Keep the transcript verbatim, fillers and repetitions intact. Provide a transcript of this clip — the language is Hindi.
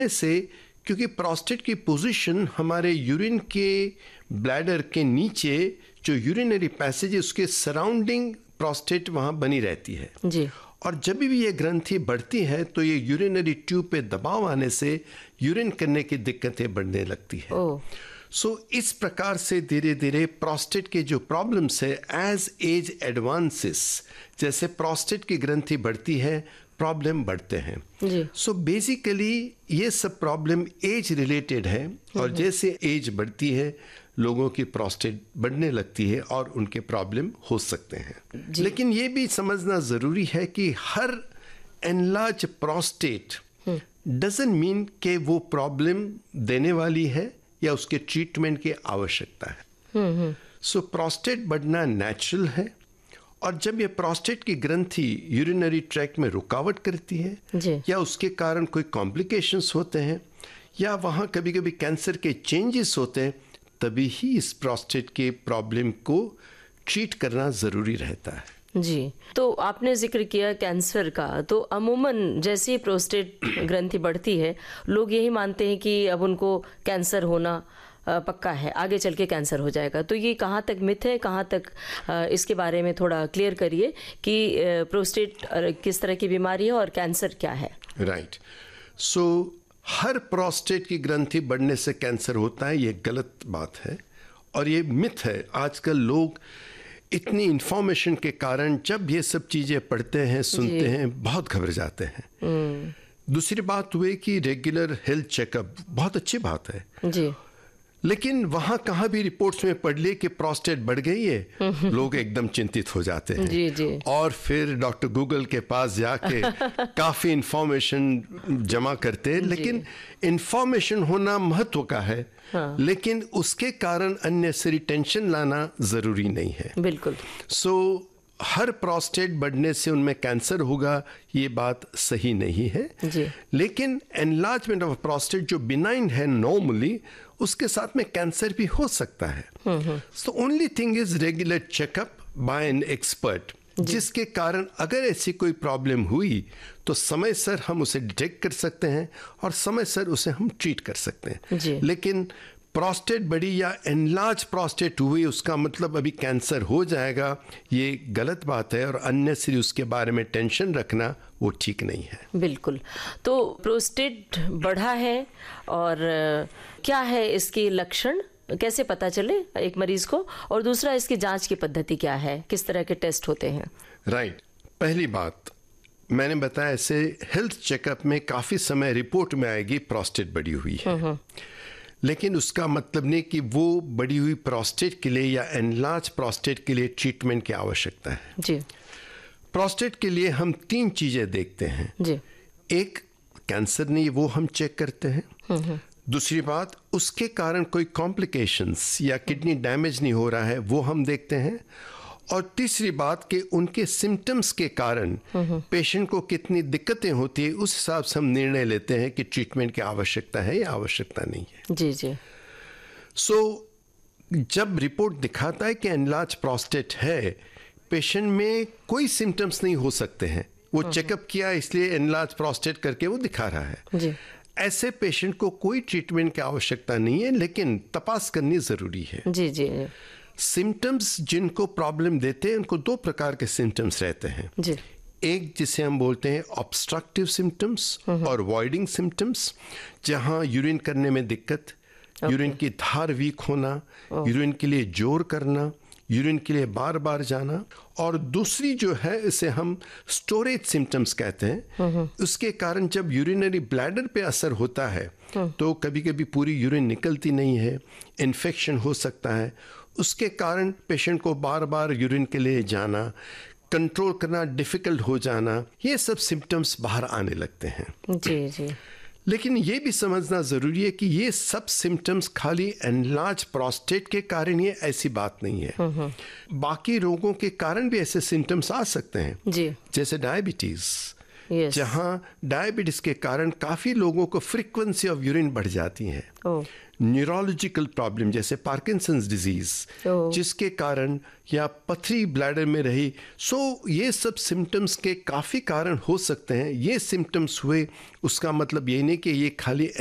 से, क्योंकि प्रोस्टेट की पोजीशन हमारे यूरिन के ब्लैडर के नीचे जो यूरिनरी पैसेज है उसके सराउंडिंग प्रोस्टेट वहाँ बनी रहती है जी। और जब भी ये ग्रंथि बढ़ती है तो ये यूरिनरी ट्यूब पे दबाव आने से यूरिन करने की दिक्कतें बढ़ने लगती है। सो so, इस प्रकार से धीरे धीरे प्रोस्टेट के जो प्रॉब्लम्स है एज एज एडवांसेस, जैसे प्रोस्टेट की ग्रंथि बढ़ती है प्रॉब्लम बढ़ते हैं। सो बेसिकली ये सब प्रॉब्लम एज रिलेटेड है और जैसे एज बढ़ती है लोगों की प्रोस्टेट बढ़ने लगती है और उनके प्रॉब्लम हो सकते हैं। लेकिन ये भी समझना ज़रूरी है कि हर एनलार्ज प्रोस्टेट डजंट मीन कि वो प्रॉब्लम देने वाली है या उसके ट्रीटमेंट की आवश्यकता है। सो प्रोस्टेट बढ़ना नेचुरल है और जब ये प्रोस्टेट की ग्रंथि यूरिनरी ट्रैक्ट में रुकावट करती है या उसके कारण कोई कॉम्प्लिकेशंस होते हैं या वहाँ कभी कभी कैंसर के चेंजेस होते हैं, तभी ही इस प्रोस्टेट के प्रॉब्लम को ट्रीट करना ज़रूरी रहता है। जी, तो आपने जिक्र किया कैंसर का, तो अमूमन जैसे ही प्रोस्टेट ग्रंथि बढ़ती है लोग यही मानते हैं कि अब उनको कैंसर होना पक्का है, आगे चल के कैंसर हो जाएगा। तो ये कहाँ तक मिथ है, कहाँ तक इसके बारे में थोड़ा क्लियर करिए कि प्रोस्टेट किस तरह की बीमारी है और कैंसर क्या है। राइट, सो हर प्रोस्टेट की ग्रंथि बढ़ने से कैंसर होता है, ये गलत बात है और ये मिथ है। आजकल लोग इतनी इंफॉर्मेशन के कारण जब ये सब चीज़ें पढ़ते हैं सुनते हैं बहुत घबरा जाते हैं। दूसरी बात हुई कि रेगुलर हेल्थ चेकअप बहुत अच्छी बात है जी, लेकिन वहाँ कहाँ भी रिपोर्ट्स में पढ़ लिए कि प्रोस्टेट बढ़ गई है, लोग एकदम चिंतित हो जाते हैं जी जी। और फिर डॉक्टर गूगल के पास जाके काफ़ी इंफॉर्मेशन जमा करते हैं। लेकिन इंफॉर्मेशन होना महत्व का है, हाँ। लेकिन उसके कारण अननेसेसरी टेंशन लाना ज़रूरी नहीं है। बिल्कुल। सो so, हर प्रोस्टेट बढ़ने से उनमें कैंसर होगा ये बात सही नहीं है जी। लेकिन एनलार्जमेंट ऑफ प्रोस्टेट जो बिनाइन है नॉर्मली, उसके साथ में कैंसर भी हो सकता है। So only thing is regular checkup bye an expert, जिसके कारण अगर ऐसी कोई प्रॉब्लम हुई तो समय सर हम उसे डिटेक्ट कर सकते हैं और समय सर उसे हम ट्रीट कर सकते हैं। लेकिन प्रोस्टेट बड़ी या एनलार्ज प्रोस्टेट हुई उसका मतलब अभी कैंसर हो जाएगा, ये गलत बात है और अननेसेसरी उसके बारे में टेंशन रखना वो ठीक नहीं है। बिल्कुल। तो प्रोस्टेट बढ़ा है और क्या है इसके लक्षण, कैसे पता चले एक मरीज को, और दूसरा इसकी जांच की पद्धति क्या है, किस तरह के टेस्ट होते हैं? Right right. पहली बात मैंने बताया, ऐसे हेल्थ चेकअप में काफ़ी समय रिपोर्ट में आएगी प्रोस्टेट बढ़ी हुई है, लेकिन उसका मतलब नहीं कि वो बढ़ी हुई प्रोस्टेट के लिए या एनलार्ज प्रोस्टेट के लिए ट्रीटमेंट की आवश्यकता है जी। प्रोस्टेट के लिए हम तीन चीज़ें देखते हैं जी। एक, कैंसर नहीं वो हम चेक करते हैं। दूसरी बात, उसके कारण कोई कॉम्प्लिकेशंस या किडनी डैमेज नहीं हो रहा है वो हम देखते हैं। और तीसरी बात कि उनके सिम्टम्स के कारण पेशेंट को कितनी दिक्कतें होती है, उस हिसाब से हम निर्णय लेते हैं कि ट्रीटमेंट की आवश्यकता है या आवश्यकता नहीं है। जी जी। सो so, जब रिपोर्ट दिखाता है कि एनलार्ज प्रोस्टेट है, पेशेंट में कोई सिम्टम्स नहीं हो सकते हैं, वो चेकअप किया इसलिए एनलार्ज प्रोस्टेट करके वो दिखा रहा है जी। ऐसे पेशेंट को कोई ट्रीटमेंट की आवश्यकता नहीं है, लेकिन तपास करनी ज़रूरी है। जी जी। सिम्टम्स जिनको प्रॉब्लम देते हैं उनको दो प्रकार के सिम्टम्स रहते हैं जी। एक जिसे हम बोलते हैं ऑब्स्ट्रक्टिव सिम्टम्स और वॉइडिंग सिम्टम्स, जहां यूरिन करने में दिक्कत, यूरिन की धार वीक होना, यूरिन के लिए जोर करना, यूरिन के लिए बार बार जाना। और दूसरी जो है इसे हम स्टोरेज सिम्टम्स कहते हैं, उसके कारण जब यूरिनरी ब्लैडर पे असर होता है तो कभी कभी पूरी यूरिन निकलती नहीं है, इन्फेक्शन हो सकता है, उसके कारण पेशेंट को बार बार यूरिन के लिए जाना, कंट्रोल करना डिफ़िकल्ट हो जाना, ये सब सिम्टम्स बाहर आने लगते हैं। जी जी। लेकिन ये भी समझना ज़रूरी है कि ये सब सिम्टम्स खाली एनलार्ज प्रोस्टेट के कारण ही ऐसी बात नहीं है, बाकी रोगों के कारण भी ऐसे सिम्टम्स आ सकते हैं जी। जैसे डायबिटीज़ Yes. जहाँ डायबिटीज के कारण काफी लोगों को फ्रीक्वेंसी ऑफ यूरिन बढ़ जाती है। Oh. न्यूरोलॉजिकल प्रॉब्लम जैसे पार्किंसंस डिजीज, Oh. जिसके कारण या पथरी ब्लैडर में रही, सो ये सब सिम्टम्स के काफ़ी कारण हो सकते हैं। ये सिम्टम्स हुए उसका मतलब ये नहीं कि ये खाली